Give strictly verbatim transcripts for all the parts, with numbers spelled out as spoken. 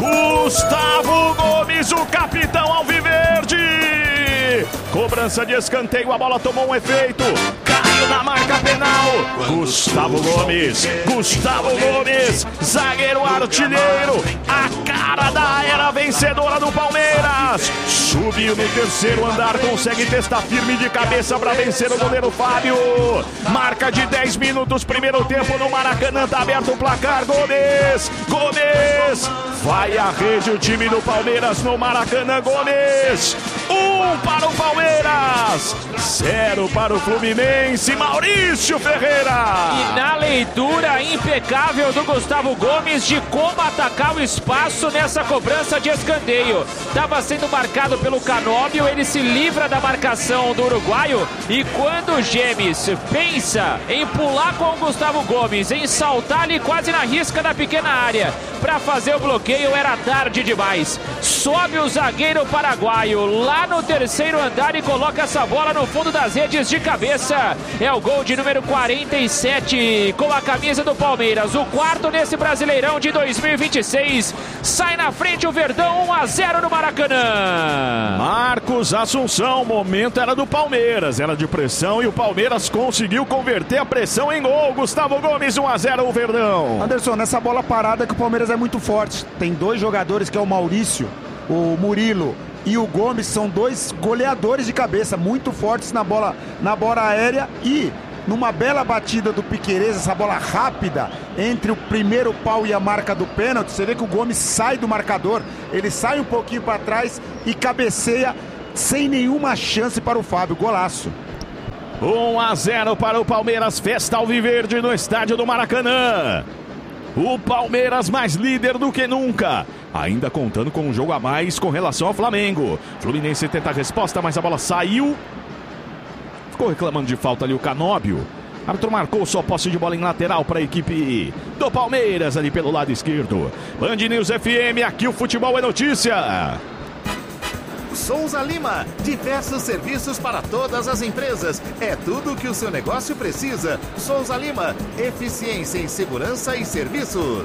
Gustavo Gomes, o capitão alviverde. Cobrança de escanteio, a bola tomou um efeito. Caiu na marca penal. Gustavo Gomes, Gustavo Gomes, zagueiro artilheiro, a cara da era vencedora do Palmeiras. Subiu no terceiro andar, consegue testar firme de cabeça para vencer o goleiro Fábio. Marca de dez minutos, primeiro tempo no Maracanã, tá aberto o placar. Gomes, Gomes, vai à rede o time do Palmeiras no Maracanã. Gomes, um para o Palmeiras, zero para o Fluminense. Maurício Ferreira. E na leitura impecável do Gustavo Gomes de como atacar o espaço nessa cobrança de escanteio. Estava sendo marcado pelo Canóbio, ele se livra da marcação do uruguaio e quando o Gemes pensa em pular com o Gustavo Gomes, em saltar ali quase na risca da pequena área para fazer o bloqueio, era tarde demais. Sobe o zagueiro paraguaio lá no terceiro andar e coloca essa bola no fundo das redes de cabeça. É o gol de número quarenta e sete com a camisa do Palmeiras. O quarto nesse Brasileirão de dois mil e vinte e seis. Sai na frente o Verdão, um a zero no Maracanã. Marcos Assunção, o momento era do Palmeiras, era de pressão e o Palmeiras conseguiu converter a pressão em gol. Gustavo Gomes, um a zero o Verdão. Anderson, nessa bola parada que o Palmeiras é muito forte. Tem dois jogadores que é o Maurício, o Murilo e o Gomes, são dois goleadores de cabeça, muito fortes na bola, na bola aérea e numa bela batida do Piquerez, essa bola rápida entre o primeiro pau e a marca do pênalti, você vê que o Gomes sai do marcador, ele sai um pouquinho para trás e cabeceia sem nenhuma chance para o Fábio. Golaço. um a zero para o Palmeiras, festa alviverde no estádio do Maracanã. O Palmeiras mais líder do que nunca, ainda contando com um jogo a mais com relação ao Flamengo. Fluminense tenta a resposta, mas a bola saiu. Ficou reclamando de falta ali o Canóbio. O árbitro marcou só posse de bola em lateral para a equipe do Palmeiras ali pelo lado esquerdo. Band News F M, aqui o futebol é notícia. Souza Lima, diversos serviços para todas as empresas. É tudo o que o seu negócio precisa. Souza Lima, eficiência em segurança e serviços.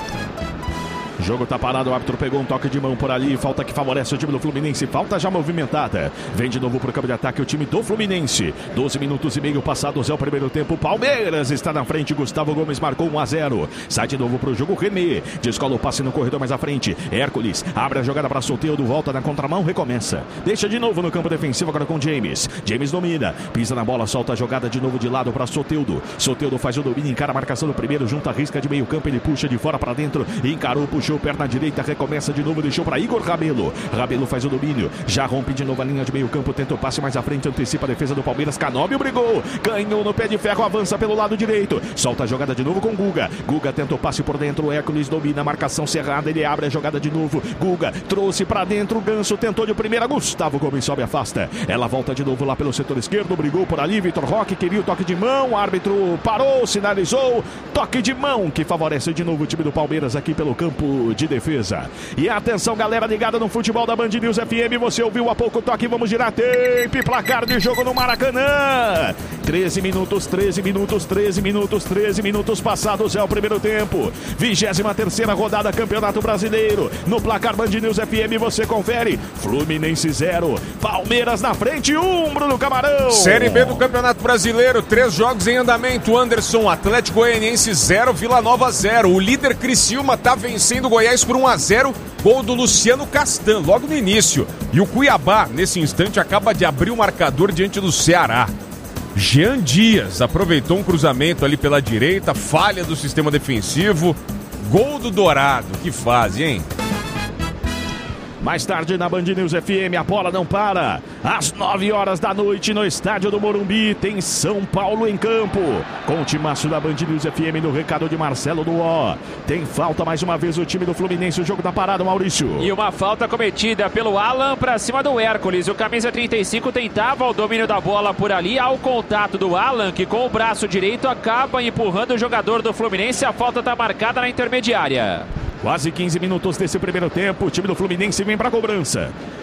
O jogo tá parado, o árbitro pegou um toque de mão por ali, falta que favorece o time do Fluminense, falta já movimentada. Vem de novo pro campo de ataque o time do Fluminense. doze minutos e meio passados é o primeiro tempo. Palmeiras está na frente, Gustavo Gomes marcou um a zero. Sai de novo pro jogo René, descola o passe no corredor mais à frente. Hércules abre a jogada para Soteldo, volta na contramão, recomeça. Deixa de novo no campo defensivo agora com James. James domina, pisa na bola, solta a jogada de novo de lado para Soteldo. Soteldo faz o domínio, encara a marcação do primeiro, junta a risca de meio campo, ele puxa de fora para dentro, encarou, puxou perna direita, recomeça de novo, deixou para Igor Rabelo. Rabelo faz o domínio, já rompe de novo a linha de meio campo, tenta o passe mais à frente, antecipa a defesa do Palmeiras. Canóbio brigou, ganhou no pé de ferro, avança pelo lado direito, solta a jogada de novo com Guga. Guga tenta o passe por dentro, Hércules domina a marcação cerrada, ele abre a jogada de novo. Guga trouxe para dentro, Ganso tentou de primeira, Gustavo Gomes sobe, afasta. Ela volta de novo lá pelo setor esquerdo, brigou por ali, Vitor Roque queria o toque de mão, o árbitro parou, sinalizou, toque de mão que favorece de novo o time do Palmeiras aqui pelo campo de defesa. E atenção, galera ligada no futebol da Band News F M, você ouviu há pouco o toque, vamos girar tempo e placar de jogo no Maracanã. treze minutos, treze minutos, treze minutos, treze minutos passados é o primeiro tempo. vigésima terceira rodada Campeonato Brasileiro. No placar Band News F M você confere. Fluminense zero, Palmeiras na frente um, Bruno Camarão. Série B do Campeonato Brasileiro, três jogos em andamento. Anderson, Atlético Goianiense zero, Vila Nova zero. O líder Criciúma tá vencendo o Goiás por um a zero, gol do Luciano Castan logo no início. E o Cuiabá, nesse instante, acaba de abrir o marcador diante do Ceará. Jean Dias aproveitou um cruzamento ali pela direita, falha do sistema defensivo, gol do Dourado. Que fase, hein? Mais tarde na Band News F M, a bola não para. Às nove horas da noite no estádio do Morumbi, tem São Paulo em campo. Com o timaço da Band News F M no recado de Marcelo Duó. Tem falta mais uma vez o time do Fluminense, o jogo tá parado, Maurício. E uma falta cometida pelo Alan pra cima do Hércules. O camisa trinta e cinco tentava o domínio da bola por ali, ao contato do Alan, que com o braço direito acaba empurrando o jogador do Fluminense. A falta tá marcada na intermediária. Quase quinze minutos desse primeiro tempo, o time do Fluminense vem para a cobrança.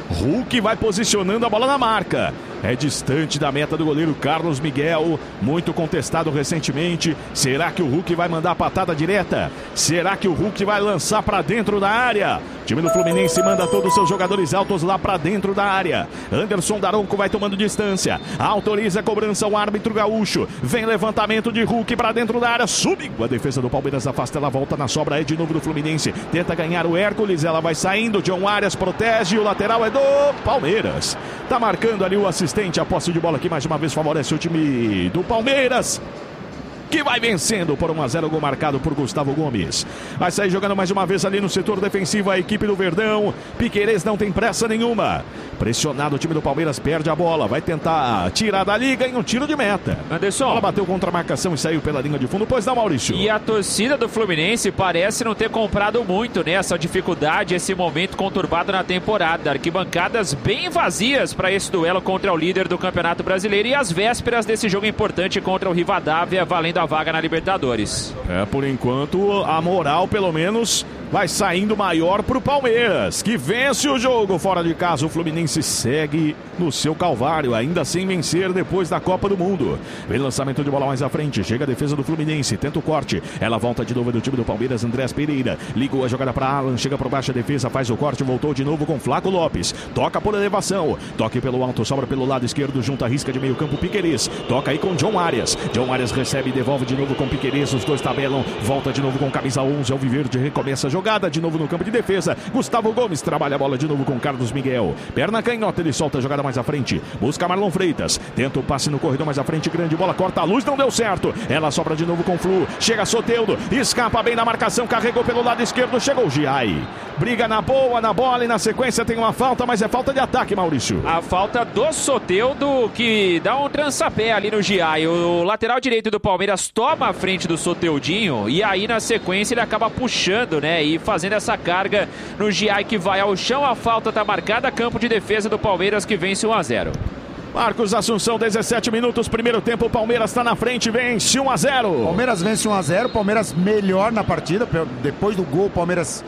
Hulk vai posicionando a bola na marca. É distante da meta do goleiro Carlos Miguel, muito contestado recentemente. Será que o Hulk vai mandar a patada direta? Será que o Hulk vai lançar para dentro da área? O time do Fluminense manda todos os seus jogadores altos lá para dentro da área. Anderson Daronco vai tomando distância. Autoriza a cobrança o árbitro gaúcho. Vem levantamento de Hulk para dentro da área. Subiu a defesa do Palmeiras, afasta, ela volta na sobra. É de novo do Fluminense. Tenta ganhar o Hércules, ela vai saindo. John Arias protege. O lateral é do Palmeiras. Tá marcando ali o assistente. A posse de bola aqui mais uma vez favorece o time do Palmeiras, que vai vencendo por um a zero, gol marcado por Gustavo Gomes. Vai sair jogando mais uma vez ali no setor defensivo a equipe do Verdão. Piquerez não tem pressa nenhuma. Pressionado o time do Palmeiras, perde a bola. Vai tentar tirar da liga em um tiro de meta. Anderson. Ela bateu contra a marcação e saiu pela linha de fundo. Pois não, Maurício. E a torcida do Fluminense parece não ter comprado muito, né? Essa dificuldade, esse momento conturbado na temporada. Arquibancadas bem vazias para esse duelo contra o líder do Campeonato Brasileiro e as vésperas desse jogo importante contra o Rivadavia, valendo a vaga na Libertadores. É, por enquanto, a moral, pelo menos, vai saindo maior pro Palmeiras, que vence o jogo fora de casa. O Fluminense segue no seu calvário, ainda sem vencer depois da Copa do Mundo. Vem lançamento de bola mais à frente, chega a defesa do Fluminense, tenta o corte, ela volta de novo do time do Palmeiras. Andrés Pereira ligou a jogada para Alan, chega por baixo a defesa, faz o corte, voltou de novo com Flaco Lopes, toca por elevação, toque pelo alto, sobra pelo lado esquerdo, junta a risca de meio campo Piquerez, toca aí com John Arias, John Arias recebe e devolve de novo com Piquerez, os dois tabelam, volta de novo com camisa onze, Alviverde recomeça a jogada, de novo no campo de defesa, Gustavo Gomes trabalha a bola de novo com Carlos Miguel, perna canhota, ele solta a jogada mais à frente, busca Marlon Freitas, tenta o passe no corredor mais à frente, grande bola, corta a luz, não deu certo, ela sobra de novo com Flu, chega Soteldo, escapa bem na marcação, carregou pelo lado esquerdo, chegou o Giai, briga na boa, na bola e na sequência tem uma falta, mas é falta de ataque, Maurício. A falta do Soteldo, que dá um trançapé ali no Giai, o lateral direito do Palmeiras toma a frente do Soteudinho e aí na sequência ele acaba puxando, né, e fazendo essa carga no Giai, que vai ao chão. A falta tá marcada, campo de defesa do Palmeiras, que vence um a zero. Marcos Assunção, dezessete minutos, primeiro tempo, o Palmeiras está na frente, vence um a zero. Palmeiras vence um a zero, Palmeiras melhor na partida, depois do gol o Palmeiras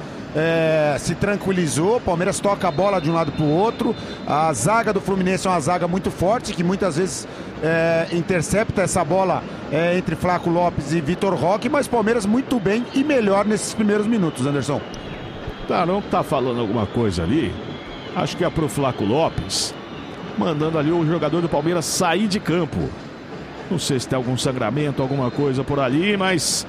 é, se tranquilizou, Palmeiras toca a bola de um lado para o outro, a zaga do Fluminense é uma zaga muito forte, que muitas vezes é, intercepta essa bola é, entre Flaco Lopes e Vitor Roque, mas Palmeiras muito bem e melhor nesses primeiros minutos, Anderson. Daronco tá falando alguma coisa ali, acho que é pro Flaco Lopes, mandando ali o jogador do Palmeiras sair de campo. Não sei se tem algum sangramento, alguma coisa por ali, mas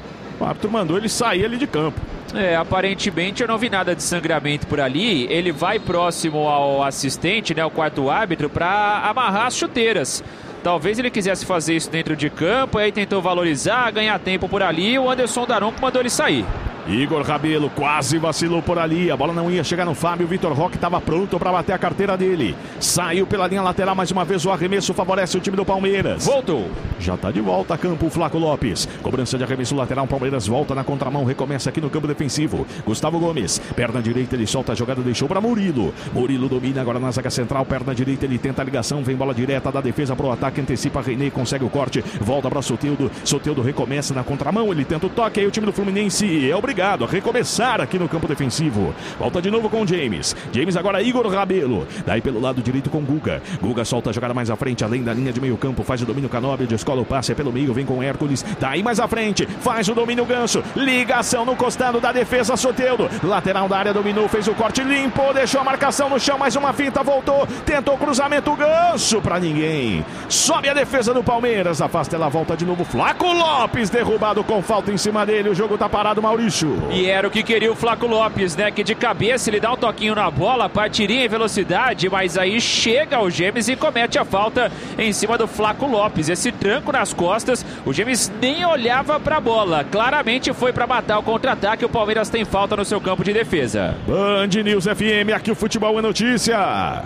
o árbitro mandou ele sair ali de campo. É, aparentemente eu não vi nada de sangramento por ali. Ele vai próximo ao assistente, né, o quarto árbitro, para amarrar as chuteiras. Talvez ele quisesse fazer isso dentro de campo, aí tentou valorizar, ganhar tempo por ali. O Anderson Daronco mandou ele sair. Igor Rabelo quase vacilou por ali, a bola não ia chegar no Fábio, o Vitor Roque estava pronto para bater a carteira dele, saiu pela linha lateral mais uma vez, o arremesso favorece o time do Palmeiras. Voltou. Já está de volta a campo o Flaco Lopes, cobrança de arremesso lateral, Palmeiras volta na contramão, recomeça aqui no campo defensivo, Gustavo Gomes, perna direita, ele solta a jogada, deixou para Murilo, Murilo domina agora na zaga central, perna direita, ele tenta a ligação, vem bola direta da defesa para o ataque, antecipa René, consegue o corte, volta para Soteldo, Soteldo recomeça na contramão, ele tenta o toque, aí o time do Fluminense é obrigado a recomeçar aqui no campo defensivo. Volta de novo com o James. James agora Igor Rabelo. Daí pelo lado direito com Guga. Guga solta a jogada mais à frente, além da linha de meio campo. Faz o domínio Canóbio, descola o passe, é pelo meio, vem com Hércules. Daí mais à frente, faz o domínio Ganso. Ligação no costado da defesa, Soteldo. Lateral da área, dominou, fez o corte, limpou, deixou a marcação no chão, mais uma finta, voltou. Tentou o cruzamento, Ganso pra ninguém. Sobe a defesa do Palmeiras, afasta, ela volta de novo. Flaco Lopes derrubado com falta em cima dele. O jogo tá parado, Maurício. E era o que queria o Flaco Lopes, né? Que de cabeça ele dá um toquinho na bola, partiria em velocidade, mas aí chega o James e comete a falta em cima do Flaco Lopes. Esse tranco nas costas, o James nem olhava pra bola. Claramente foi pra matar o contra-ataque. O Palmeiras tem falta no seu campo de defesa. Band News F M, aqui o futebol é notícia.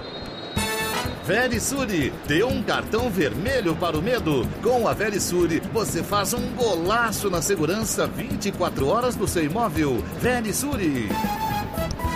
Verisure, dê um cartão vermelho para o medo. Com a Verisure, você faz um golaço na segurança vinte e quatro horas do seu imóvel. Verisure.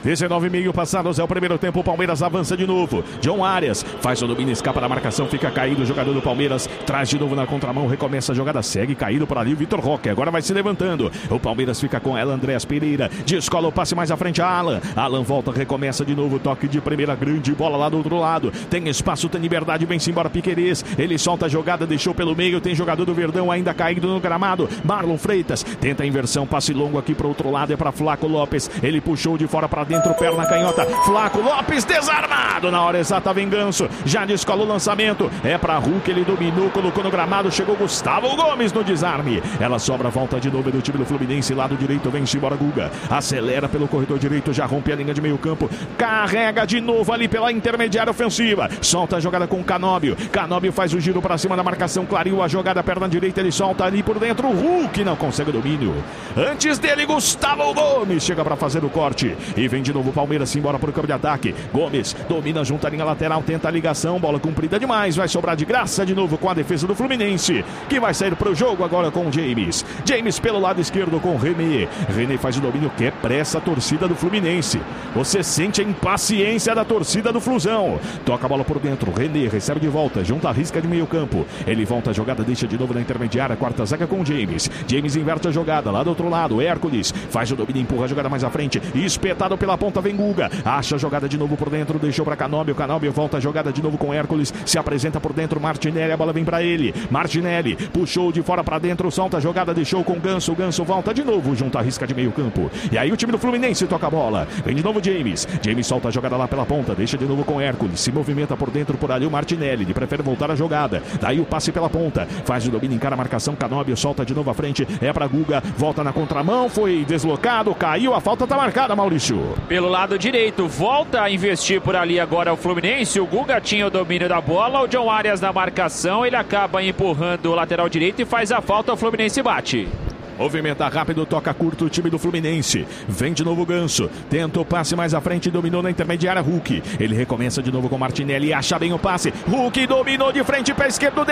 dezenove e meio passados, é o primeiro tempo, o Palmeiras avança de novo. John Arias faz o domínio, escapa da marcação, fica caído o jogador do Palmeiras, traz de novo na contramão, recomeça a jogada, segue caído por ali o Vitor Roque, agora vai se levantando. O Palmeiras fica com ela, Andréas Pereira, descola o passe mais à frente a Alan. Alan volta, recomeça de novo, toque de primeira, grande bola lá do outro lado. Tem espaço, tem liberdade, vem-se embora Piquerez. Ele solta a jogada, deixou pelo meio, tem jogador do Verdão ainda caído no gramado. Marlon Freitas tenta a inversão, passe longo aqui para o outro lado, é para Flaco Lopes. Ele puxou de fora para dentro, perna canhota. Flaco Lopes desarmado na hora exata, vem Ganso, já descola o lançamento. É para Hulk, ele dominou, colocou no gramado, chegou Gustavo Gomes no desarme. Ela sobra, volta de novo do time do Fluminense, lado direito, vem-se embora Guga. Acelera pelo corredor direito, já rompe a linha de meio campo. Carrega de novo ali pela intermediária ofensiva. Solta a jogada com Canóbio. Canóbio faz o giro para cima da marcação, clareou a jogada, perna direita, ele solta ali por dentro. O Hulk não consegue o domínio. Antes dele, Gustavo Gomes chega para fazer o corte. E vem de novo o Palmeiras embora para o campo de ataque. Gomes domina junto à linha lateral, tenta a ligação, bola comprida demais. Vai sobrar de graça de novo com a defesa do Fluminense, que vai sair para o jogo agora com o James. James pelo lado esquerdo com o René. René faz o domínio, quer pressa a torcida do Fluminense. Você sente a impaciência da torcida do Flusão. Toca a bola por dentro, René recebe de volta, junta a risca de meio campo. Ele volta a jogada, deixa de novo na intermediária, quarta zaga com o James. James inverte a jogada, lá do outro lado, Hércules faz o domínio, empurra a jogada mais à frente, espetado pela ponta, vem Guga, acha a jogada de novo por dentro, deixou para Canóbio, Canóbio volta a jogada de novo com Hércules, se apresenta por dentro, Martinelli, a bola vem para ele, Martinelli puxou de fora para dentro, solta a jogada, deixou com Ganso, Ganso volta de novo, junto à risca de meio campo. E aí o time do Fluminense toca a bola, vem de novo James, James solta a jogada lá pela ponta, deixa de novo com Hércules, se movimenta por dentro, por ali o Martinelli, ele prefere voltar a jogada, daí o passe pela ponta, faz o domínio, encara a marcação, Canóbio solta de novo à frente, é para Guga, volta na contramão, foi deslocado, caiu, a falta tá marcada, Maurício. Pelo lado direito, volta a investir por ali agora o Fluminense, o Guga tinha o domínio da bola, o John Arias na marcação, ele acaba empurrando o lateral direito e faz a falta, o Fluminense bate. Movimenta rápido, toca curto o time do Fluminense. Vem de novo Ganso. Tenta o passe mais à frente, dominou na intermediária Hulk. Ele recomeça de novo com Martinelli, acha bem o passe. Hulk dominou de frente, pé esquerdo.